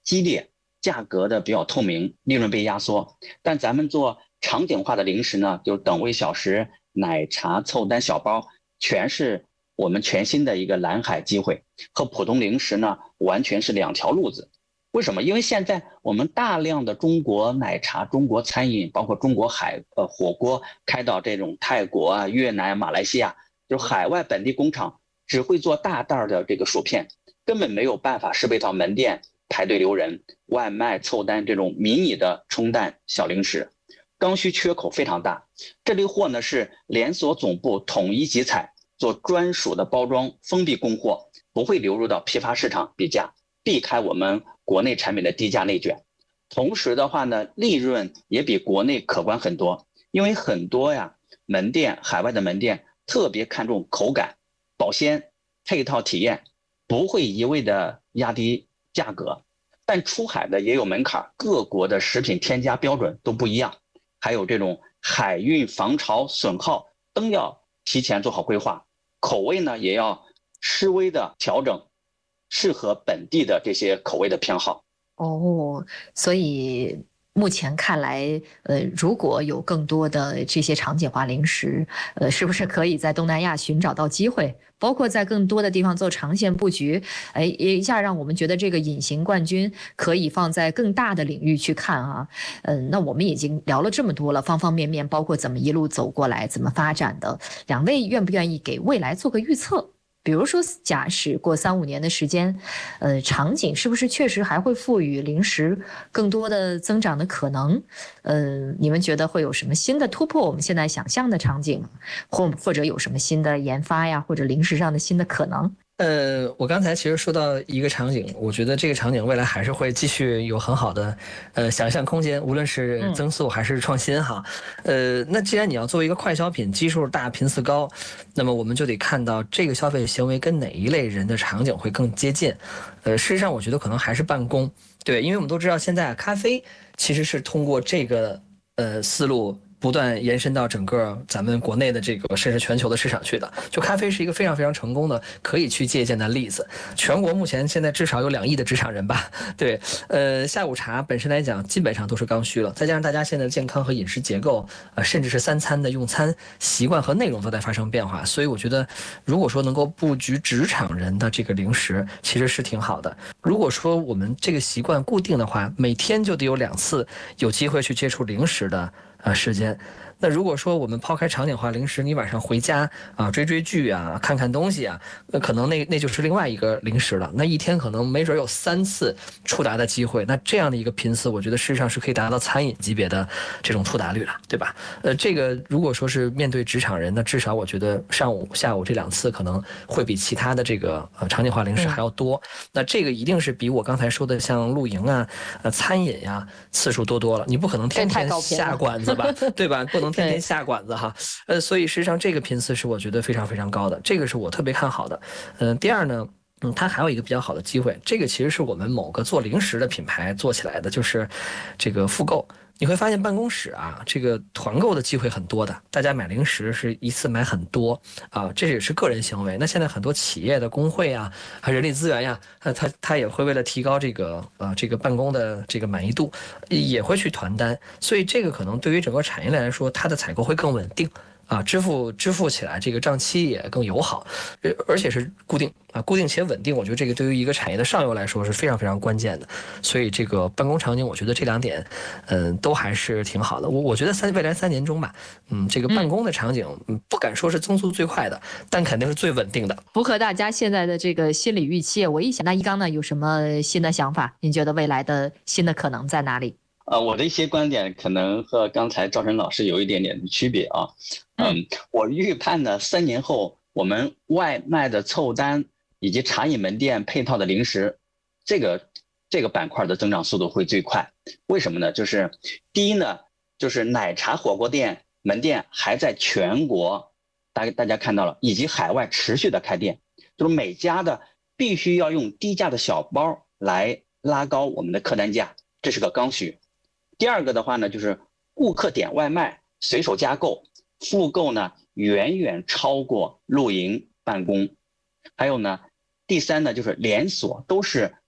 激烈，价格的比较透明，利润被压缩。但咱们做场景化的零食呢，就等位小食、奶茶、凑单小包，全是我们全新的一个蓝海机会，和普通零食呢完全是两条路子。为什么？因为现在我们大量的中国奶茶、中国餐饮，包括中国火锅开到这种泰国啊、越南、马来西亚，就海外本地工厂只会做大袋的这个薯片，根本没有办法适配到门店排队留人、外卖凑单这种迷你的冲淡小零食，刚需缺口非常大。这类货呢是连锁总部统一集采，做专属的包装，封闭供货，不会流入到批发市场比价，避开我们国内产品的低价内卷。同时的话呢，利润也比国内可观很多，因为很多门店，海外的门店特别看重口感、保鲜、配套体验，不会一味的压低价格。但出海的也有门槛，各国的食品添加标准都不一样，还有这种海运防潮损耗都要提前做好规划，口味呢也要稍微的调整，适合本地的这些口味的偏好。 哦，所以目前看来，如果有更多的这些场景化零食，是不是可以在东南亚寻找到机会，包括在更多的地方做长线布局？一下让我们觉得这个隐形冠军可以放在更大的领域去看啊。那我们已经聊了这么多了，方方面面，包括怎么一路走过来，怎么发展的，两位愿不愿意给未来做个预测？比如说，假使过3-5年的时间，场景是不是确实还会赋予零食更多的增长的可能？你们觉得会有什么新的突破我们现在想象的场景，或者有什么新的研发呀，或者零食上的新的可能？ 我刚才其实说到一个场景，我觉得这个场景未来还是会继续有很好的想象空间，无论是增速还是创新哈。那既然你要作为一个快消品，基数大、频次高，那么我们就得看到这个消费行为跟哪一类人的场景会更接近。事实上，我觉得可能还是办公，对，因为我们都知道现在咖啡其实是通过这个思路不断延伸到整个咱们国内的这个甚至全球的市场去的。就咖啡是一个非常非常成功的可以去借鉴的例子。全国目前现在至少有2亿的职场人吧，对，下午茶本身来讲基本上都是刚需了，再加上大家现在健康和饮食结构，甚至是3餐的用餐习惯和内容都在发生变化，所以我觉得如果说能够布局职场人的这个零食，其实是挺好的。如果说我们这个习惯固定的话，每天就得有2次有机会去接触零食的时间。那如果说我们抛开场景化零食，你晚上回家追剧啊，看看东西啊，那可能那就是另外一个零食了。那一天可能没准有3次触达的机会，那这样的一个频次，我觉得事实上是可以达到餐饮级别的这种触达率了，对吧？这个如果说是面对职场人，那至少我觉得上午、下午这2次可能会比其他的这个场景化零食还要多。那这个一定是比我刚才说的像露营啊、餐饮呀次数多了。你不可能天天下馆子吧，对吧？不能天天下馆子哈。所以实际上这个频次是我觉得非常非常高的，这个是我特别看好的。第二呢，它还有一个比较好的机会，这个其实是我们某个做零食的品牌做起来的，就是这个复购。你会发现办公室这个团购的机会很多的，大家买零食是一次买很多这也是个人行为。那现在很多企业的工会和人力资源呀，他也会为了提高这个办公的这个满意度，也会去团单，所以这个可能对于整个产业链来说，它的采购会更稳定。支付起来这个账期也更友好，而且是固定且稳定。我觉得这个对于一个产业的上游来说是非常非常关键的。所以这个办公场景，我觉得这2点，都还是挺好的。我觉得未来3年中吧，这个办公的场景，不敢说是增速最快的，但肯定是最稳定的， 符合大家现在的这个心理预期。我一想，那一刚呢有什么新的想法？您觉得未来的新的可能在哪里？ 我的一些观点可能和刚才赵晨老师有一点点的区别啊。我预判呢，3年后我们外卖的凑单以及茶饮门店配套的零食，这个板块的增长速度会最快。为什么呢？就是第一呢，就是奶茶火锅店门店还在全国，大家看到了，以及海外持续的开店，就是每家的必须要用低价的小包来拉高我们的客单价，这是个刚需。第二个的话呢，就是顾客点外卖随手加购，复购呢远远超过露营办公。还有呢，第三呢，就是连锁都是